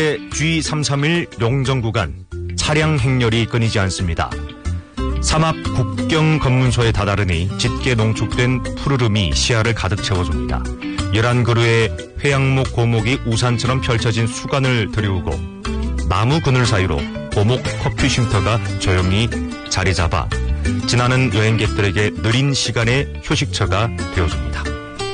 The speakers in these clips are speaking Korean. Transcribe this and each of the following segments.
G331 용정 구간 차량 행렬이 끊이지 않습니다. 삼합 국경 검문소에 다다르니 짙게 농축된 푸르름이 시야를 가득 채워줍니다. 11그루의 회양목 고목이 우산처럼 펼쳐진 수간을 들이우고 나무 그늘 사이로 고목 커피 쉼터가 조용히 자리 잡아 지나는 여행객들에게 느린 시간의 휴식처가 되어줍니다.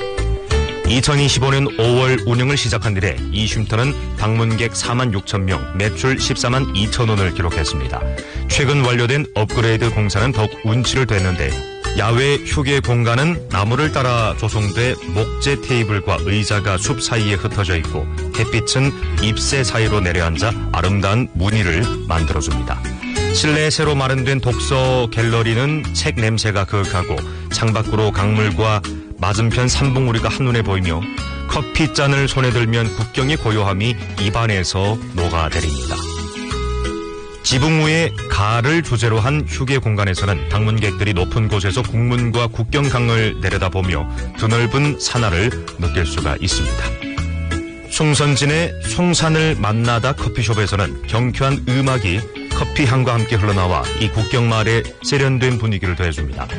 2025년 5월 운영을 시작한 이래 이 쉼터는 방문객 4만 6천 명, 매출 14만 2천 원을 기록했습니다. 최근 완료된 업그레이드 공사는 더욱 운치를 뒀는데 야외 휴게 공간은 나무를 따라 조성돼 목재 테이블과 의자가 숲 사이에 흩어져 있고 햇빛은 잎새 사이로 내려앉아 아름다운 무늬를 만들어줍니다. 실내 새로 마련된 독서 갤러리는 책 냄새가 그윽하고 창밖으로 강물과 맞은편 산봉우리가 한눈에 보이며 커피잔을 손에 들면 국경의 고요함이 입안에서 녹아내립니다. 지붕 위에 가를 주제로 한 휴게 공간에서는 방문객들이 높은 곳에서 국문과 국경강을 내려다보며 드넓은 산하를 느낄 수가 있습니다. 송선진의 송산을 만나다 커피숍에서는 경쾌한 음악이 커피 향과 함께 흘러나와 이 국경마을의 세련된 분위기를 더해줍니다.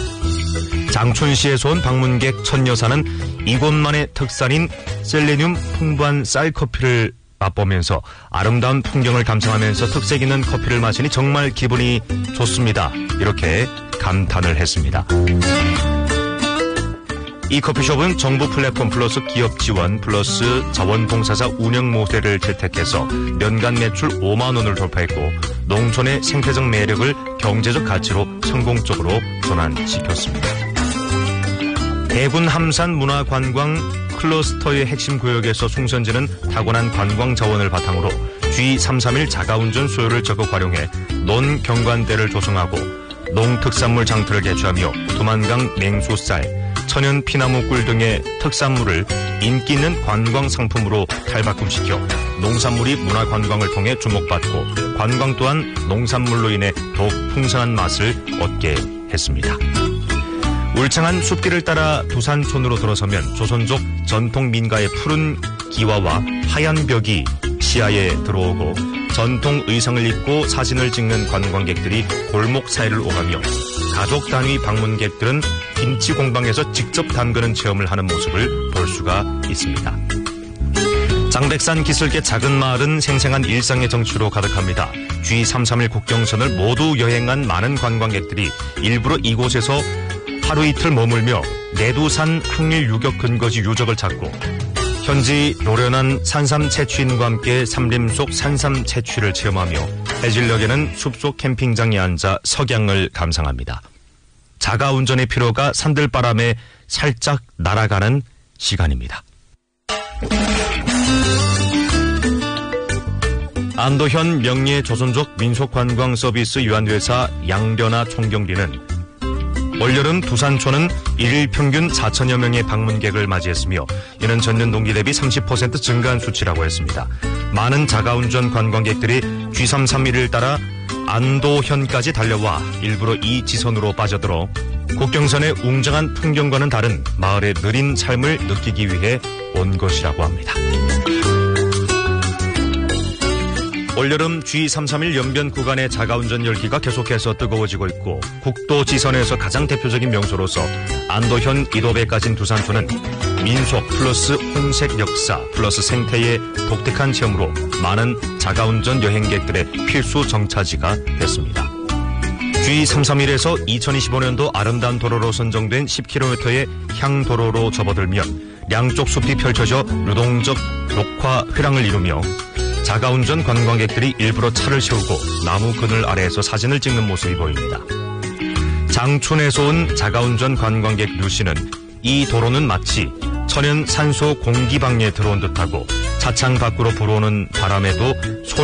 장춘시에서 온 방문객 천여사는 이곳만의 특산인 셀레늄 풍부한 쌀커피를 맛보면서 아름다운 풍경을 감상하면서 특색 있는 커피를 마시니 정말 기분이 좋습니다. 이렇게 감탄을 했습니다. 이 커피숍은 정부 플랫폼 플러스 기업 지원 플러스 자원봉사자 운영 모델을 채택해서 연간 매출 5만 원을 돌파했고 농촌의 생태적 매력을 경제적 가치로 성공적으로 전환시켰습니다. 대군 함산 문화관광 클러스터의 핵심 구역에서 송선진은 타고난 관광 자원을 바탕으로 G331 자가운전 수요를 적극 활용해 논경관대를 조성하고 농특산물 장터를 개최하며 두만강 맹수쌀, 천연 피나무 꿀 등의 특산물을 인기 있는 관광 상품으로 탈바꿈시켜 농산물이 문화관광을 통해 주목받고 관광 또한 농산물로 인해 더욱 풍성한 맛을 얻게 했습니다. 울창한 숲길을 따라 두산촌으로 들어서면 조선족 전통 민가의 푸른 기와와 하얀 벽이 시야에 들어오고 전통 의상을 입고 사진을 찍는 관광객들이 골목 사이를 오가며 가족 단위 방문객들은 김치 공방에서 직접 담그는 체험을 하는 모습을 볼 수가 있습니다. 장백산 기슭의 작은 마을은 생생한 일상의 정취로 가득합니다. G331 국경선을 모두 여행한 많은 관광객들이 일부러 이곳에서 하루 이틀 머물며 내두산 항일 유격 근거지 유적을 찾고 현지 노련한 산삼 채취인과 함께 산림 속 산삼 채취를 체험하며 해질녘에는 숲속 캠핑장에 앉아 석양을 감상합니다. 자가운전의 피로가 산들바람에 살짝 날아가는 시간입니다. 안도현 명예 조선족 민속관광 서비스 유한회사 양련아 총경리는 올여름 두산촌은 일일 평균 4천여 명의 방문객을 맞이했으며 이는 전년 동기 대비 30% 증가한 수치라고 했습니다. 많은 자가운전 관광객들이 G331을 따라 안도현까지 달려와 일부러 이 지선으로 빠져들어 국경선의 웅장한 풍경과는 다른 마을의 느린 삶을 느끼기 위해 온 것이라고 합니다. 올여름 G331 연변 구간의 자가운전 열기가 계속해서 뜨거워지고 있고 국도 지선에서 가장 대표적인 명소로서 안도현 이도배까지인 두산촌은 민속 플러스 홍색 역사 플러스 생태의 독특한 체험으로 많은 자가운전 여행객들의 필수 정차지가 됐습니다. G331에서 2025년도 아름다운 도로로 선정된 10km의 향도로로 접어들면 양쪽 숲이 펼쳐져 유동적 녹화 회랑을 이루며 자가운전 관광객들이 일부러 차를 세우고 나무 그늘 아래에서 사진을 찍는 모습이 보입니다. 장춘에서 온 자가운전 관광객 류씨는 이 도로는 마치 천연 산소 공기방에 들어온 듯하고 차창 밖으로 불어오는 바람에도